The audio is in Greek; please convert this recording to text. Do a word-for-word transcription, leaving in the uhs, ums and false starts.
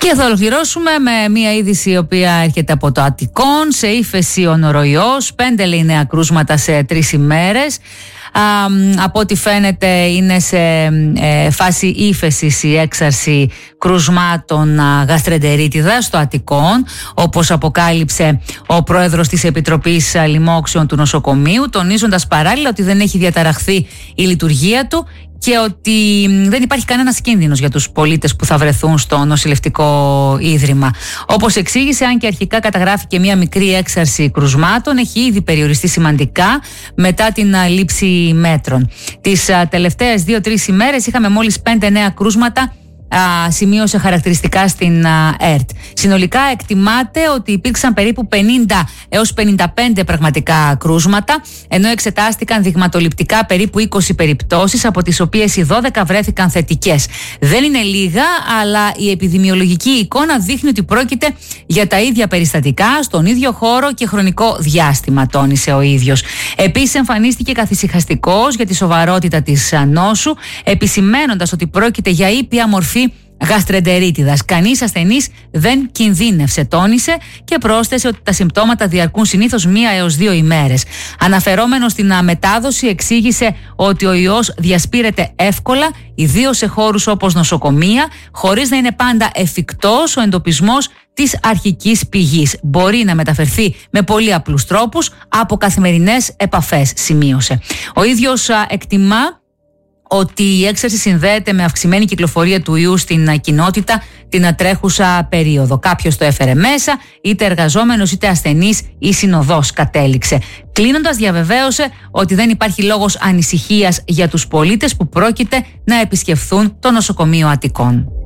Και θα ολοκληρώσουμε με μια είδηση η οποία έρχεται από το Αττικόν. Σε ύφεση ο νοροϊός, πέντε λέει νέα κρούσματα σε τρεις ημέρες. Α, από ό,τι φαίνεται είναι σε ε, φάση ύφεσης η έξαρση κρουσμάτων γαστρεντερίτιδας στο Αττικόν, όπως αποκάλυψε ο πρόεδρος της Επιτροπής Λοιμόξεων του νοσοκομείου, τονίζοντας παράλληλα ότι δεν έχει διαταραχθεί η λειτουργία του και ότι δεν υπάρχει κανένας κίνδυνος για τους πολίτες που θα βρεθούν στο νοσηλευτικό ίδρυμα. Όπως εξήγησε, αν και αρχικά καταγράφηκε μια μικρή έξαρση κρουσμάτων, έχει ήδη περιοριστεί σημαντικά μετά την λήψη μέτρων. Τις τελευταίες δύο-τρεις ημέρες είχαμε μόλις πέντε νέα κρούσματα, Α, σημείωσε χαρακτηριστικά στην α, ΕΡΤ. Συνολικά εκτιμάται ότι υπήρξαν περίπου πενήντα έως πενήντα πέντε πραγματικά κρούσματα, ενώ εξετάστηκαν δειγματοληπτικά περίπου είκοσι περιπτώσεις, από τις οποίες οι δώδεκα βρέθηκαν θετικές. Δεν είναι λίγα, αλλά η επιδημιολογική εικόνα δείχνει ότι πρόκειται για τα ίδια περιστατικά στον ίδιο χώρο και χρονικό διάστημα, τόνισε ο ίδιος. Επίσης εμφανίστηκε καθησυχαστικός για τη σοβαρότητα της νόσου, επισημαίνοντας ότι πρόκειται για ήπια μορφή γαστρεντερίτιδας. Κανείς ασθενής δεν κινδύνευσε, τόνισε, και πρόσθεσε ότι τα συμπτώματα διαρκούν συνήθως μία έως δύο ημέρες. Αναφερόμενος στην μετάδοση, εξήγησε ότι ο ιός διασπείρεται εύκολα, ιδίως σε χώρους όπως νοσοκομεία, χωρίς να είναι πάντα εφικτός ο εντοπισμός της αρχικής πηγής. Μπορεί να μεταφερθεί με πολύ απλούς τρόπους από καθημερινές επαφές, σημείωσε. Ο ίδιος α, εκτιμά ότι η έξαρση συνδέεται με αυξημένη κυκλοφορία του ιού στην κοινότητα την τρέχουσα περίοδο. Κάποιος το έφερε μέσα, είτε εργαζόμενος είτε ασθενής ή συνοδός, κατέληξε. Κλείνοντας, διαβεβαίωσε ότι δεν υπάρχει λόγος ανησυχίας για τους πολίτες που πρόκειται να επισκεφθούν το νοσοκομείο Αττικών.